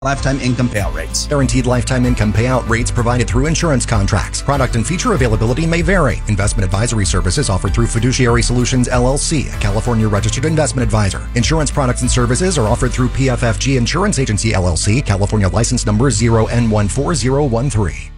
Lifetime income payout rates. Guaranteed lifetime income payout rates provided through insurance contracts. Product and feature availability may vary. Investment advisory services offered through Fiduciary Solutions, LLC, a California registered investment advisor. Insurance products and services are offered through PFFG Insurance Agency, LLC, California license number 0N14013.